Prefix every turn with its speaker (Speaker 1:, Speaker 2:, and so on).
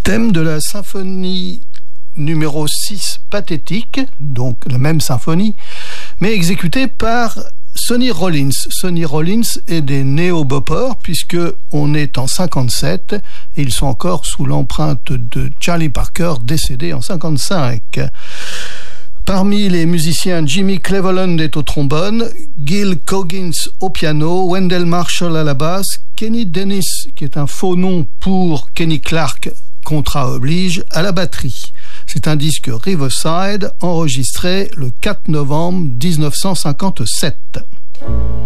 Speaker 1: Thème de la symphonie numéro 6 Pathétique, donc la même symphonie, mais exécutée par Sonny Rollins. Sonny Rollins est des néo-boppers puisque on est en 57 et ils sont encore sous l'empreinte de Charlie Parker décédé en 55. Parmi les musiciens, Jimmy Cleveland est au trombone, Gil Coggins au piano, Wendell Marshall à la basse, Kenny Dennis, qui est un faux nom pour Kenny Clark, contrat oblige, à la batterie. C'est un disque Riverside enregistré le 4 novembre 1957.